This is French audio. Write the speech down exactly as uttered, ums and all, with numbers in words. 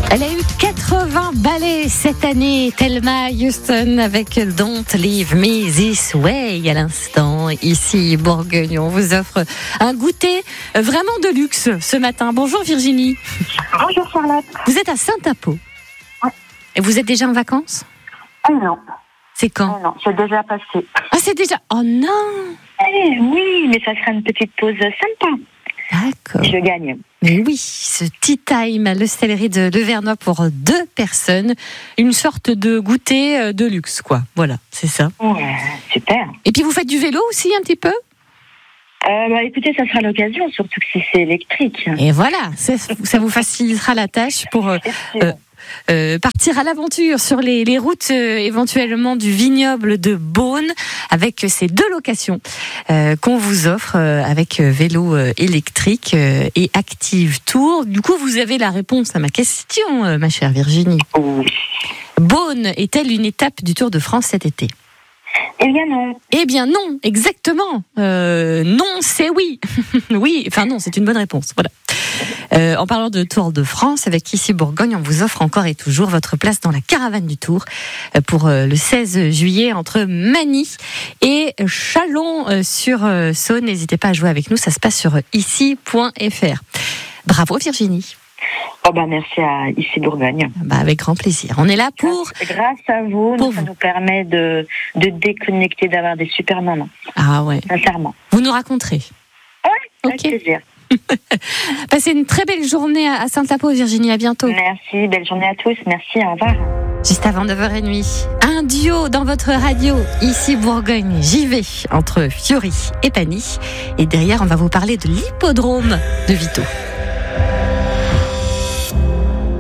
Elle a eu quatre-vingts ballets cette année, Thelma Houston avec Don't Leave Me This Way à l'instant. Ici, Bourgogne, on vous offre un goûter vraiment de luxe ce matin. Bonjour Virginie. Bonjour Charlotte. Vous êtes à Saint-Apo. Oui. Et vous êtes déjà en vacances? Ah non. C'est quand? Ah non, c'est déjà passé. Ah, c'est déjà... Oh non. Eh oui, mais ça sera une petite pause sympa. D'accord. Je gagne. Mais oui, ce tea time à l'Hostellerie de Levernois pour deux personnes, une sorte de goûter de luxe, quoi. Voilà, c'est ça. Ouais, super. Et puis vous faites du vélo aussi un petit peu? Euh, bah, écoutez, ça sera l'occasion, surtout que si c'est électrique. Et voilà, ça, ça vous facilitera la tâche pour euh, euh, euh, partir à l'aventure sur les, les routes euh, éventuellement du vignoble de Beaune avec ces deux locations euh, qu'on vous offre euh, avec euh, vélo euh, électrique euh, et Active Tour. Du coup, vous avez la réponse à ma question, euh, ma chère Virginie. Oui. Beaune est-elle une étape du Tour de France cet été? Eh bien non. Eh bien non, exactement. Euh, non, c'est oui. Oui, enfin non, c'est une bonne réponse. Voilà. Euh, en parlant de Tour de France, avec Ici Bourgogne, on vous offre encore et toujours votre place dans la caravane du Tour pour le seize juillet entre Magny et Chalon-sur-Saône. N'hésitez pas à jouer avec nous, ça se passe sur ici point f r. Bravo Virginie. Oh bah merci à Ici Bourgogne. Bah avec grand plaisir. On est là pour... Grâce, grâce à vous, pour ça vous. nous permet de, de déconnecter, d'avoir des super moments. Ah ouais. Sincèrement. Vous nous raconterez. Ouais, avec Ok. plaisir. Passez une très belle journée à Saint-Apo, Virginie. À bientôt. Merci, belle journée à tous. Merci, au revoir. Juste avant neuf heures trente, un duo dans votre radio, ici Bourgogne, j'y vais, entre Fiori et Pagny. Et derrière, on va vous parler de l'hippodrome de Vito.